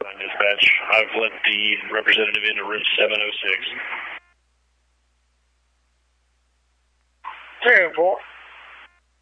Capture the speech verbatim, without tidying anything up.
Dispatch. I've let the representative into room seven oh six. Terrible.